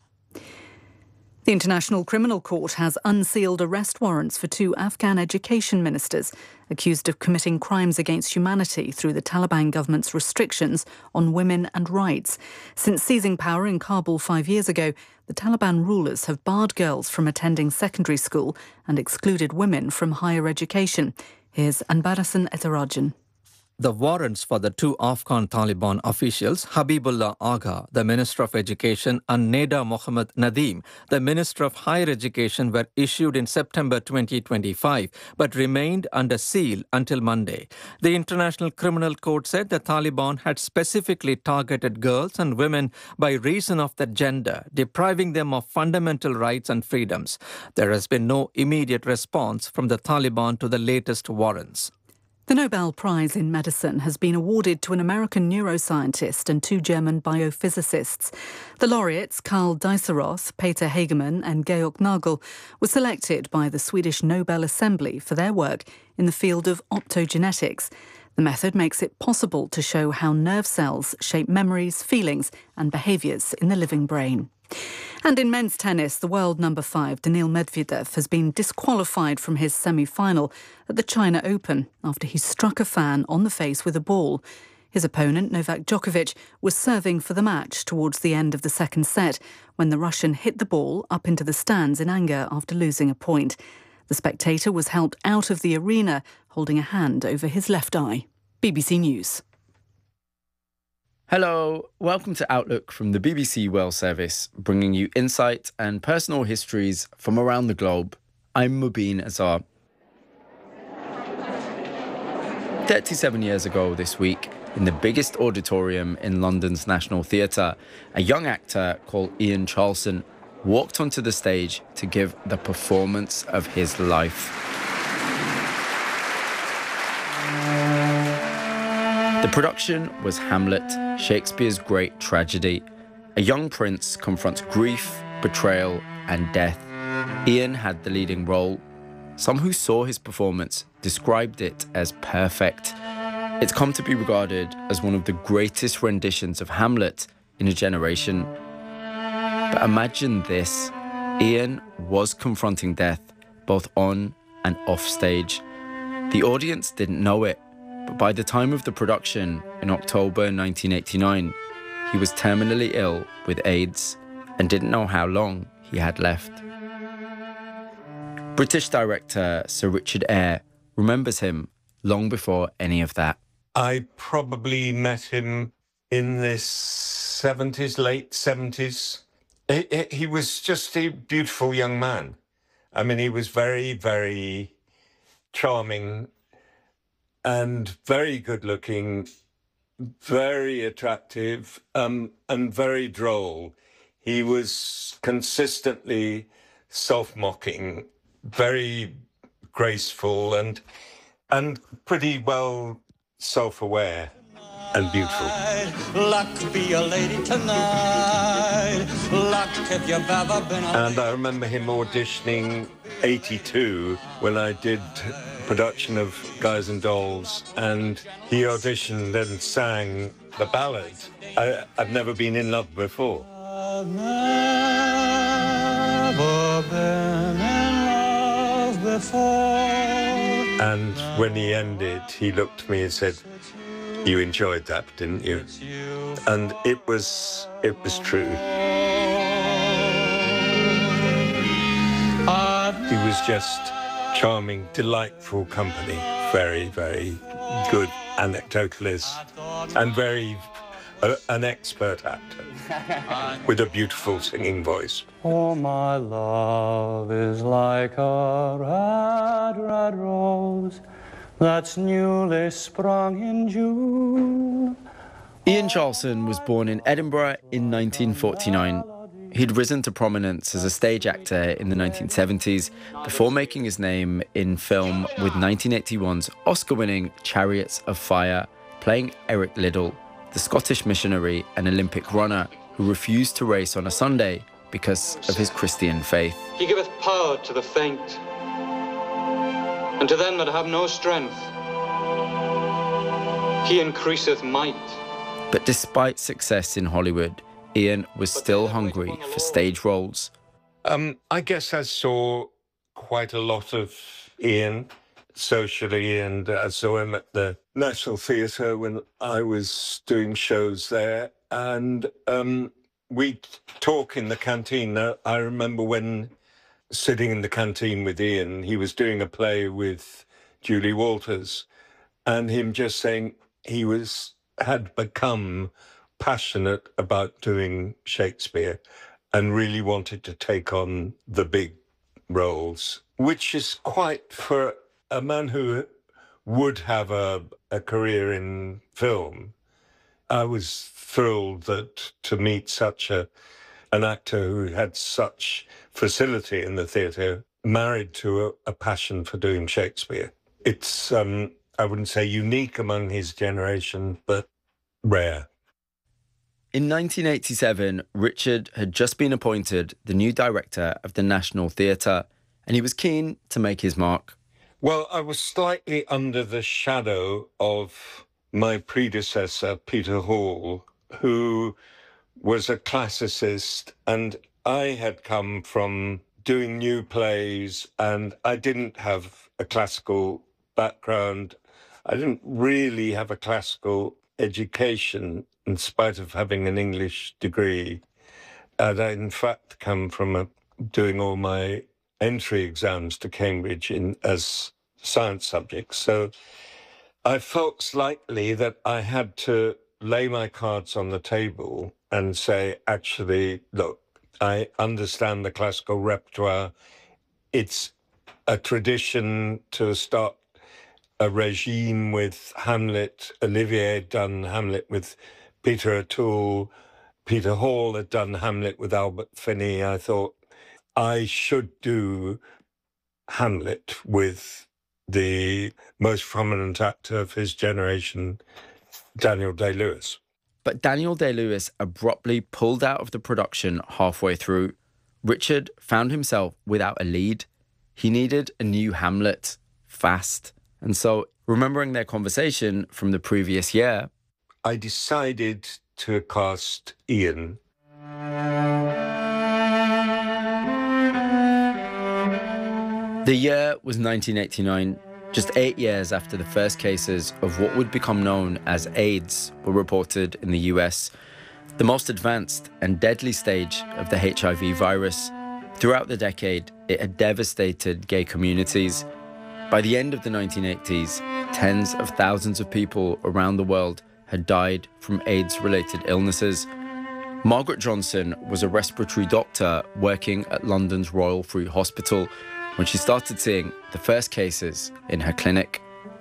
The International Criminal Court has unsealed arrest warrants for two Afghan education ministers accused of committing crimes against humanity through the Taliban government's restrictions on women and rights. Since seizing power in Kabul five years ago, the Taliban rulers have barred girls from attending secondary school and excluded women from higher education. Here's Anbarasan Etarajan. The warrants for the two Afghan Taliban officials, Habibullah Agha, the Minister of Education, and Neda Mohammad Nadeem, the Minister of Higher Education, were issued in September twenty twenty-five, but remained under seal until Monday. The International Criminal Court said the Taliban had specifically targeted girls and women by reason of their gender, depriving them of fundamental rights and freedoms. There has been no immediate response from the Taliban to the latest warrants. The Nobel Prize in Medicine has been awarded to an American neuroscientist and two German biophysicists. The laureates, Karl Dieseroth, Peter Hagemann and Georg Nagel, were selected by the Swedish Nobel Assembly for their work in the field of optogenetics. The method makes it possible to show how nerve cells shape memories, feelings and behaviours in the living brain. And in men's tennis, the world number five, Daniil Medvedev, has been disqualified from his semi-final at the China Open after he struck a fan on the face with a ball. His opponent, Novak Djokovic, was serving for the match towards the end of the second set when the Russian hit the ball up into the stands in anger after losing a point. The spectator was helped out of the arena, holding a hand over his left eye. B B C News. Hello, welcome to Outlook from the B B C World Service, bringing you insight and personal histories from around the globe. I'm Mubin Azar. thirty-seven years ago this week, in the biggest auditorium in London's National Theatre, a young actor called Ian Charleson walked onto the stage to give the performance of his life. The production was Hamlet, Shakespeare's great tragedy. A young prince confronts grief, betrayal, and death. Ian had the leading role. Some who saw his performance described it as perfect. It's come to be regarded as one of the greatest renditions of Hamlet in a generation. But imagine this. Ian was confronting death, both on and off stage. The audience didn't know it. But by the time of the production, in October nineteen eighty-nine, he was terminally ill with AIDS and didn't know how long he had left. British director Sir Richard Eyre remembers him long before any of that. I probably met him in the seventies, late seventies. He, he was just a beautiful young man. I mean, he was very, very charming and very good looking, very attractive, um, and very droll. He was consistently self-mocking, very graceful and and pretty well self-aware. and beautiful. Luck be a lady tonight. Luck if you've ever been a And I remember him auditioning eighty-two when I did production of Guys and Dolls, and he auditioned and sang the ballad. I, I've never been in love before. I've never been in love before. And when he ended, he looked at me and said, "You enjoyed that, didn't you?" And it was, it was true. He was just charming, delightful company, very, very good anecdotalist, and very uh, an expert actor with a beautiful singing voice. Oh, my love is like a red, red rose that's newly sprung in June. Ian Charleson was born in Edinburgh in nineteen forty-nine. He'd risen to prominence as a stage actor in the nineteen seventies before making his name in film with nineteen eighty-one's Oscar-winning Chariots of Fire, playing Eric Liddell, the Scottish missionary and Olympic runner who refused to race on a Sunday because of his Christian faith. He giveth power to the faint, and to them that have no strength, he increaseth might. But despite success in Hollywood, Ian was still hungry for stage roles. Um, I guess I saw quite a lot of Ian socially, and I saw him at the National Theatre when I was doing shows there. And um, we'd talk in the canteen. Now, I remember when sitting in the canteen with Ian, he was doing a play with Julie Walters, and him just saying he was had become passionate about doing Shakespeare and really wanted to take on the big roles, which is quite, for a man who would have a, a career in film. I was thrilled that to meet such a an actor who had such facility in the theatre, married to a, a passion for doing Shakespeare. It's, um, I wouldn't say unique among his generation, but rare. In nineteen eighty-seven, Richard had just been appointed the new director of the National Theatre, and he was keen to make his mark. Well, I was slightly under the shadow of my predecessor, Peter Hall, who was a classicist, and I had come from doing new plays, and I didn't have a classical background. I didn't really have a classical education, in spite of having an English degree. And I, in fact, come from a, doing all my entry exams to Cambridge in as science subjects. So I felt slightly that I had to lay my cards on the table and say, actually, look, I understand the classical repertoire. It's a tradition to start a regime with Hamlet. Olivier had done Hamlet with Peter O'Toole. Peter Hall had done Hamlet with Albert Finney. I thought I should do Hamlet with the most prominent actor of his generation, Daniel Day-Lewis. But Daniel Day-Lewis abruptly pulled out of the production halfway through. Richard found himself without a lead. He needed a new Hamlet, fast. And so, remembering their conversation from the previous year, I decided to cast Ian. The year was nineteen eighty-nine, just eight years after the first cases of what would become known as AIDS were reported in the U S, the most advanced and deadly stage of the H I V virus. Throughout the decade, it had devastated gay communities. By the end of the nineteen eighties, tens of thousands of people around the world had died from AIDS-related illnesses. Margaret Johnson was a respiratory doctor working at London's Royal Free Hospital when she started seeing the first cases in her clinic.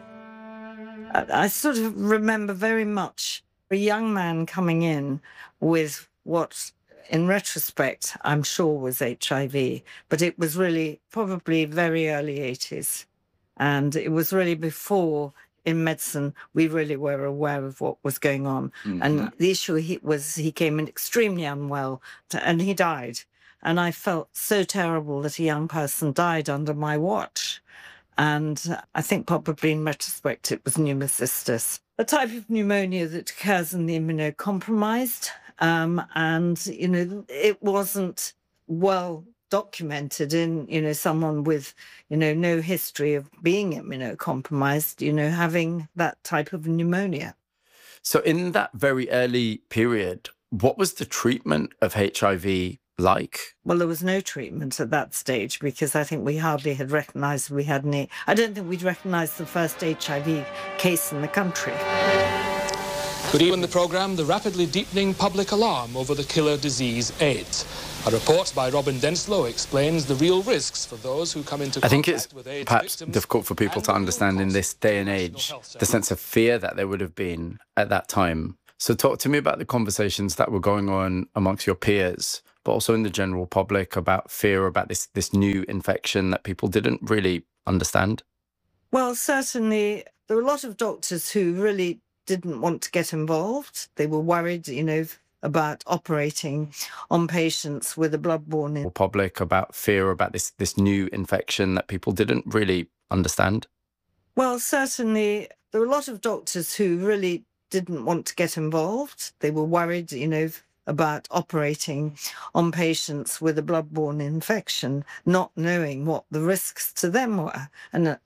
I sort of remember very much a young man coming in with what, in retrospect, I'm sure was H I V, but it was really probably very early eighties. And it was really before in medicine, we really were aware of what was going on. Mhm. And the issue he, was he came in extremely unwell to, and he died. And I felt so terrible that a young person died under my watch. And I think probably in retrospect, it was pneumocystis, a type of pneumonia that occurs in the immunocompromised. Um, and, you know, it wasn't well documented in, you know, someone with, you know, no history of being immunocompromised, you know, having that type of pneumonia. So in that very early period, what was the treatment of H I V like? Well, there was no treatment at that stage because I think we hardly had recognised we had any. I don't think we'd recognised the first H I V case in the country. Good evening. In the programme, the rapidly deepening public alarm over the killer disease AIDS. A report by Robin Denslow explains the real risks for those who come into I think it's contact with AIDS perhaps victims. difficult for people to understand in this day and age the sense of fear that there would have been at that time. So talk to me about the conversations that were going on amongst your peers, but also in the general public about fear about this, this new infection that people didn't really understand. Well, certainly there were a lot of doctors who really didn't want to get involved. They were worried, you know, about operating on patients with a bloodborne in- Public about fear about this, this new infection that people didn't really understand. Well, certainly there were a lot of doctors who really didn't want to get involved. They were worried, you know, about operating on patients with a bloodborne infection, not knowing what the risks to them were. And